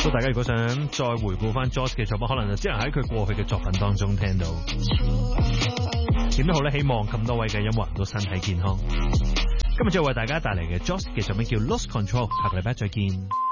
所以大家如果想再回顧翻 Joss 嘅作品，可能就只能喺佢過去嘅作品當中聽到。點都好咧，希望咁多位嘅音樂人都身體健康。今日再為大家帶嚟嘅 Joss 嘅作品叫 Lost Control，下個禮拜再見。